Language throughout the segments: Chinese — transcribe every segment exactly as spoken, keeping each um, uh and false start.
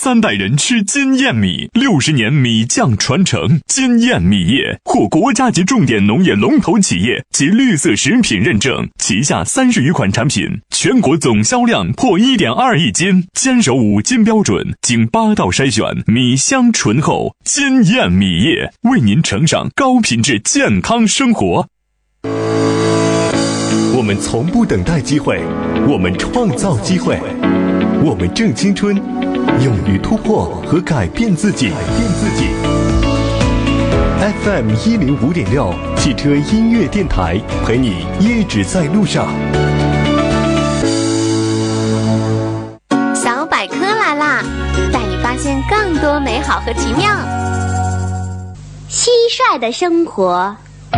三代人吃金燕米，六十年米酱传承。金燕米业获国家级重点农业龙头企业及绿色食品认证，旗下三十余款产品，全国总销量破 一点二亿斤，坚守五金标准，经八道筛选，米香醇厚。金燕米业为您呈上高品质健康生活。 我们从不等待机会，我们创造机会，我们正青春，勇于突破和改变自己。改变自己。F M 一零五点六汽车音乐电台，陪你一直在路上。 小百科来啦，带你发现更多美好和奇妙。 蟋蟀的生活。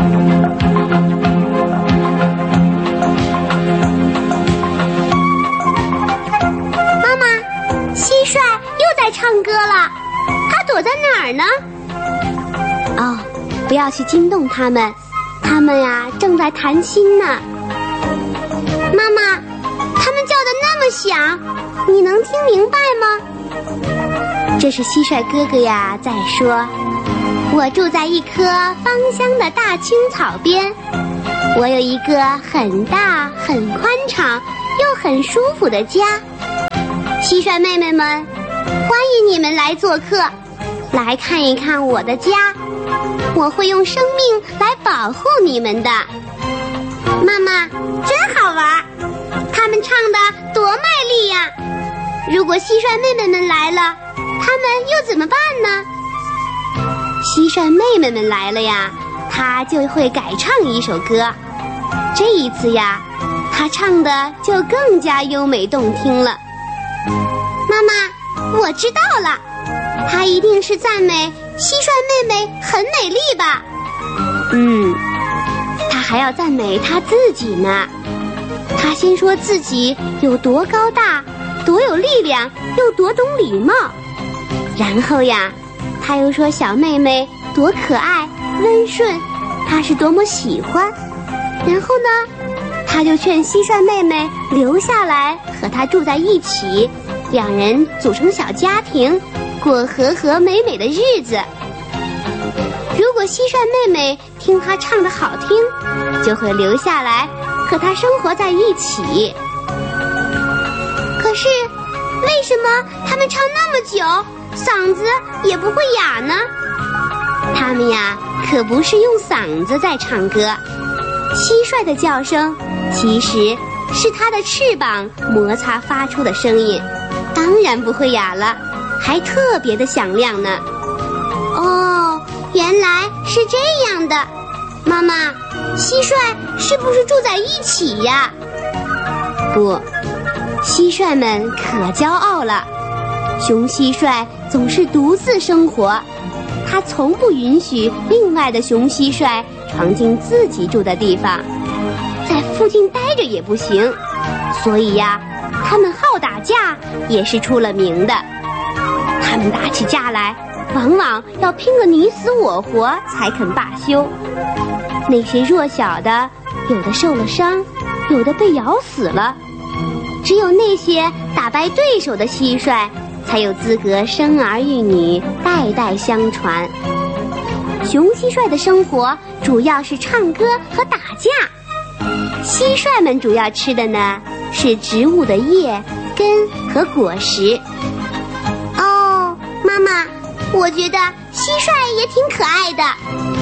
蟋蟀又在唱歌了，它躲在哪儿呢？哦，不要去惊动它们，它们呀正在谈心呢。妈妈，它们叫得那么响，你能听明白吗？这是蟋蟀哥哥呀在说，我住在一棵芳香的大青草边，我有一个很大很宽敞又很舒服的家。蟋蟀妹妹们，欢迎你们来做客，来看一看我的家，我会用生命来保护你们的。妈妈，真好玩，他们唱得多卖力呀！如果蟋蟀妹妹们来了，他们又怎么办呢？蟋蟀妹妹们来了呀，她就会改唱一首歌。这一次呀，她唱的就更加优美动听了。妈妈，我知道了，她一定是赞美蟋蟀妹妹很美丽吧？嗯，她还要赞美她自己呢。她先说自己有多高大，多有力量，又多懂礼貌。然后呀，她又说小妹妹多可爱、温顺，她是多么喜欢。然后呢，她就劝蟋蟀妹妹留下来和她住在一起。两人组成小家庭，过和和美美的日子。如果蟋蟀妹妹听她唱得好听，就会留下来和她生活在一起。可是，为什么他们唱那么久，嗓子也不会哑呢？他们呀，可不是用嗓子在唱歌。蟋蟀的叫声，其实是它的翅膀摩擦发出的声音。当然不会哑了，还特别的响亮呢。哦，原来是这样的。妈妈，蟋蟀是不是住在一起呀？不，蟋蟀们可骄傲了。雄蟋蟀总是独自生活，它从不允许另外的雄蟋蟀闯进自己住的地方，在附近待着也不行。所以呀，他们好打架也是出了名的。他们打起架来，往往要拼个你死我活才肯罢休。那些弱小的，有的受了伤，有的被咬死了。只有那些打败对手的蟋蟀，才有资格生儿育女，代代相传。雄蟋蟀的生活主要是唱歌和打架，蟋蟀们主要吃的呢是植物的叶、根和果实。哦，妈妈，我觉得蟋蟀也挺可爱的。